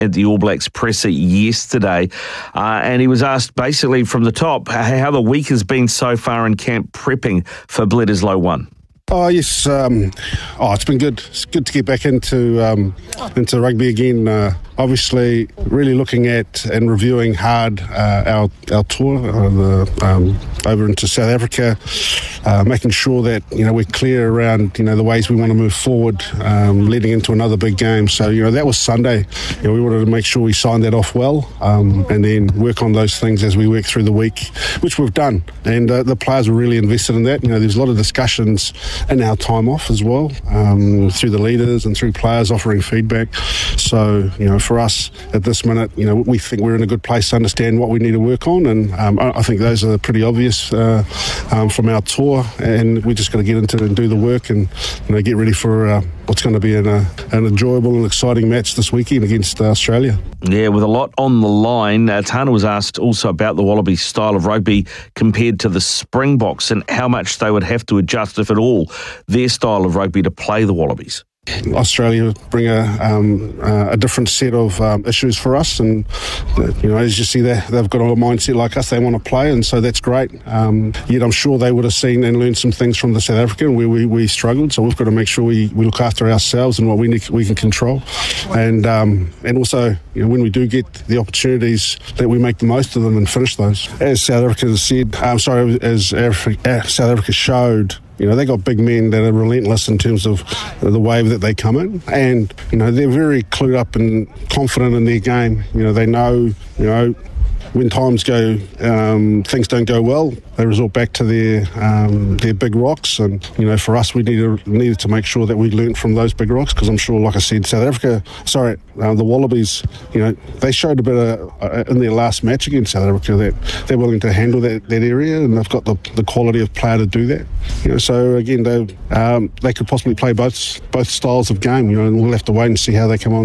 at the All Blacks presser yesterday, and he was asked basically from the top how the week has been so far in camp prepping for Bledisloe 1. Oh yes, it's been good. It's good to get back into rugby again. Obviously, really looking at and reviewing hard our tour over into South Africa, making sure that we're clear around the ways we want to move forward, leading into another big game. So that was Sunday. We wanted to make sure we signed that off well, and then work on those things as we work through the week, which we've done. And the players were really invested in that. There's a lot of discussions in our time off as well, through the leaders and through players offering feedback. So for us at this minute, we think we're in a good place to understand what we need to work on, and I think those are pretty obvious from our tour, and we're just going to get into it and do the work and get ready for what's going to be an enjoyable and exciting match this weekend against Australia. Yeah, with a lot on the line, Tana was asked also about the Wallabies' style of rugby compared to the Springboks and how much they would have to adjust, if at all, their style of rugby to play the Wallabies. Australia bring a different set of issues for us, and as you see, they've got a mindset like us. They want to play, and so that's great. Yet I'm sure they would have seen and learned some things from the South African where we struggled. So we've got to make sure we look after ourselves and what we can control, and also when we do get the opportunities, that we make the most of them and finish those. As South Africa said, as South Africa showed. They got big men that are relentless in terms of the wave that they come in, and they're very clued up and confident in their game. They know when times go, things don't go well, they resort back to their big rocks. And for us, we needed to make sure that we learnt from those big rocks, because I'm sure, like I said, the Wallabies, they showed a bit in their last match against South Africa that they're willing to handle that area, and they've got the quality of player to do that. So again, they could possibly play both styles of game. And we'll have to wait and see how they come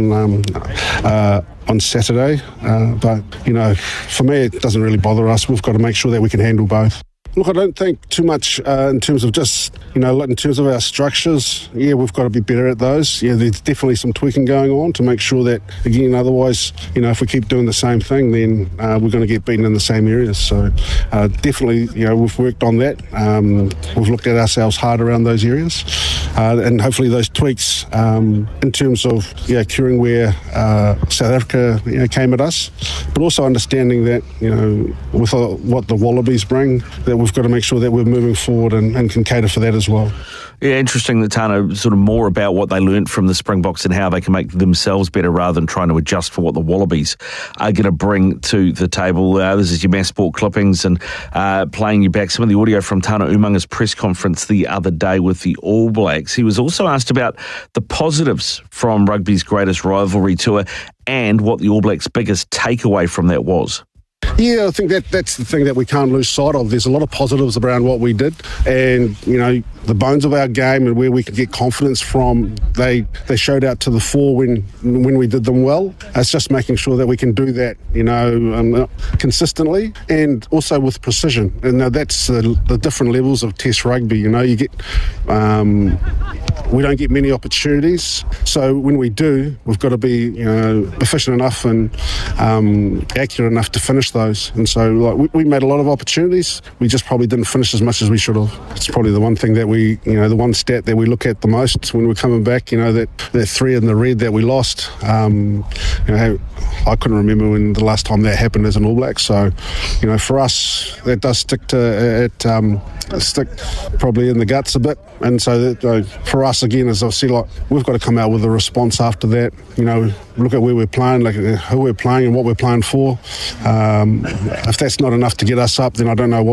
on Saturday. But for me, it doesn't really bother us. We've got to make sure that we can handle both. Look, I don't think too much in terms of just, in terms of our structures. Yeah, we've got to be better at those. Yeah, there's definitely some tweaking going on to make sure that, again, otherwise, if we keep doing the same thing, then we're going to get beaten in the same areas. So definitely, we've worked on that. We've looked at ourselves hard around those areas. And hopefully those tweaks in terms of curing where South Africa came at us, but also understanding that, with what the Wallabies bring, that we've got to make sure that we're moving forward and can cater for that as well. Yeah, interesting that Tana sort of more about what they learnt from the Springboks and how they can make themselves better rather than trying to adjust for what the Wallabies are going to bring to the table. This is your Mass Sport clippings and playing you back some of the audio from Tana Umaunga's press conference the other day with the All Blacks. He was also asked about the positives from rugby's greatest rivalry tour and what the All Blacks' biggest takeaway from that was. Yeah, I think that's the thing that we can't lose sight of. There's a lot of positives around what we did, and the bones of our game and where we can get confidence from, they showed out to the fore when we did them well. It's just making sure that we can do that, consistently and also with precision. And that's the different levels of Test rugby. You get we don't get many opportunities, so when we do, we've got to be efficient enough and accurate enough to finish those. And so we made a lot of opportunities, we just probably didn't finish as much as we should have. It's probably the one thing that the one stat that we look at the most when we're coming back, that 3 in the red that we lost. I couldn't remember when the last time that happened as an All Black. So for us, that does stick probably in the guts a bit. And so for us, again, as I've said, we've got to come out with a response after that. Look at where we're playing, who we're playing and what we're playing for. If that's not enough to get us up, then I don't know what